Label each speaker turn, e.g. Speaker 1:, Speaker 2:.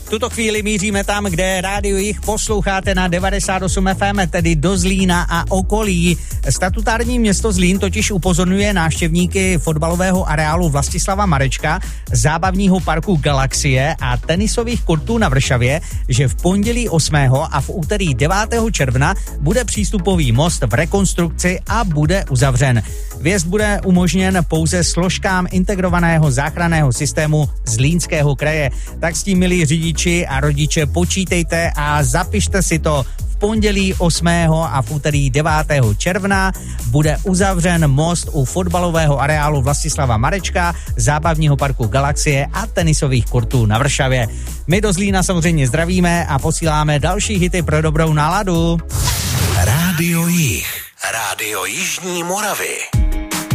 Speaker 1: V tuto chvíli míříme tam, kde Rádio Jih posloucháte na 98 FM, tedy do Zlína a okolí. Statutární město Zlín totiž upozorňuje návštěvníky fotbalového areálu Vlastislava Marečka, zábavního parku Galaxie a tenisových kurtů na Vršavě, že v pondělí 8. a v úterý 9. června bude přístupový most v rekonstrukci a bude uzavřen. Vjezd bude umožněn pouze složkám integrovaného záchranného systému Zlínského kraje. Tak s tím, milí řidiči a rodiče, počítejte a zapište si to. V pondělí 8. a v úterý 9. června bude uzavřen most u fotbalového areálu Vlastislava Marečka, zábavního parku Galaxie a tenisových kurtů na Vršavě. My do Zlína samozřejmě zdravíme a posíláme další hity pro dobrou náladu.
Speaker 2: Rádio Jih, Rádio Jižní Moravy.